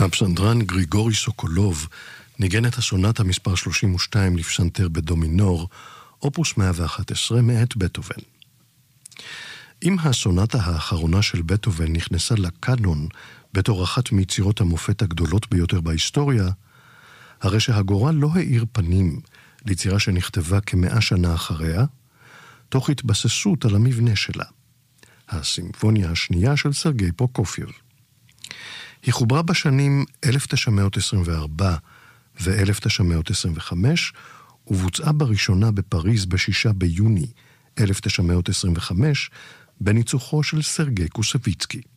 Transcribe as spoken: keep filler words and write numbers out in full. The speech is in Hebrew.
הפסנתרן גריגורי סוקולוב ניגן את הסונטה מספר שלושים ושתיים לפסנתר בדומינור, אופוס מאה ואחת עשרה מאת בטהובן. אם הסונטה האחרונה של בטהובן נכנסה לקאנון בתור אחת מיצירות המופת הגדולות ביותר בהיסטוריה, הרי שהגורל לא האיר פנים ליצירה שנכתבה כמאה שנה אחריה, תוך התבססות על המבנה שלה, הסימפוניה השנייה של סרגי פרוקופייב. היא חוברה בשנים אלף תשע מאות עשרים וארבע ו-אלף תשע מאות עשרים וחמש, ובוצעה בראשונה בפריז בשישה ביוני אלף תשע מאות עשרים וחמש, בניצוחו של סרגי קוסביצקי.